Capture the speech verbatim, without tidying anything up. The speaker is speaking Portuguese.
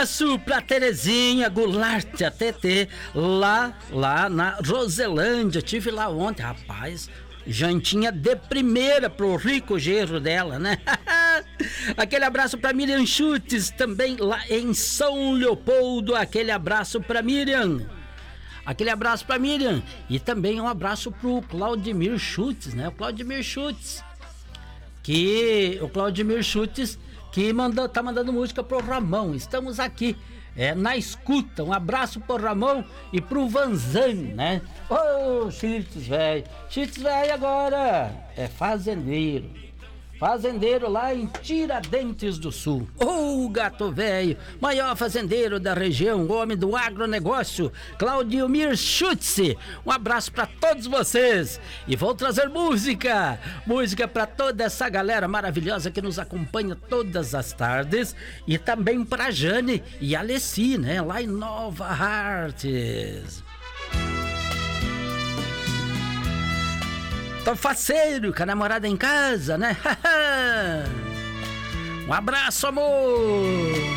abraço pra Terezinha Goulart, a T T, lá, lá na Roselândia. Tive lá ontem, rapaz. Jantinha de primeira pro rico gerro dela, né? Aquele abraço pra Miriam Chutes, também lá em São Leopoldo. Aquele abraço pra Miriam. Aquele abraço pra Miriam. E também um abraço pro Claudemir Chutes, né? O Claudemir Chutes. Que. O Claudemir Chutes que manda, tá mandando música pro Ramon. Estamos aqui. É, na escuta, um abraço pro Ramon e pro Vanzani, né? Ô, oh, Chites, velho. Chites, velho, agora é fazendeiro. Fazendeiro lá em Tiradentes do Sul. Ô, oh, gato velho, maior fazendeiro da região, homem do agronegócio, Claudemir Schutze. Um abraço pra todos vocês. E vou trazer música. Música pra toda essa galera maravilhosa que nos acompanha todas as tardes. E também pra Jane e Alessi, né? Lá em Nova Hartz. Tô faceiro, com a namorada em casa, né? Um abraço, amor!